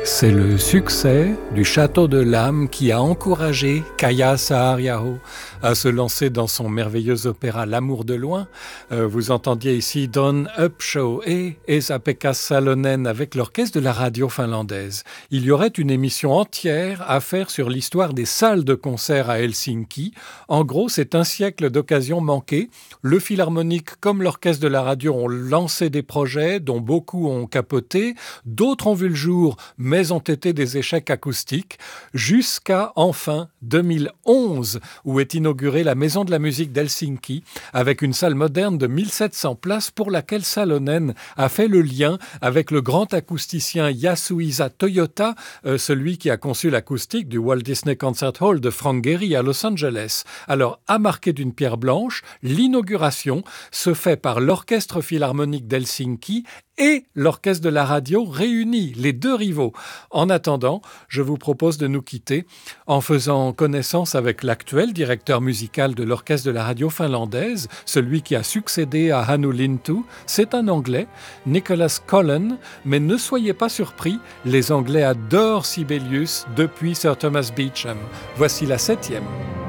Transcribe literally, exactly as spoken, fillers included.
C'est le succès du Château de l'Âme qui a encouragé Kaya Saariaho à se lancer dans son merveilleux opéra L'amour de loin. Euh, vous entendiez ici Don Upshaw et Esa-Pekka Salonen avec l'orchestre de la radio finlandaise. Il y aurait une émission entière à faire sur l'histoire des salles de concert à Helsinki. En gros, c'est un siècle d'occasions manquées. Le Philharmonique comme l'orchestre de la radio ont lancé des projets dont beaucoup ont capoté, d'autres ont vu le jour, mais ont été des échecs acoustiques, jusqu'à enfin deux mille onze, où est inaugurée la Maison de la musique d'Helsinki, avec une salle moderne de mille sept cents places pour laquelle Salonen a fait le lien avec le grand acousticien Yasuhisa Toyota, euh, celui qui a conçu l'acoustique du Walt Disney Concert Hall de Frank Gehry à Los Angeles. Alors, à marquer d'une pierre blanche, l'inauguration se fait par l'Orchestre Philharmonique d'Helsinki et l'orchestre de la radio réunis, les deux rivaux. En attendant, je vous propose de nous quitter en faisant connaissance avec l'actuel directeur musical de l'orchestre de la radio finlandaise, celui qui a succédé à Hannu Lintu. C'est un Anglais, Nicholas Cullen, mais ne soyez pas surpris, les Anglais adorent Sibelius depuis Sir Thomas Beecham. Voici la septième.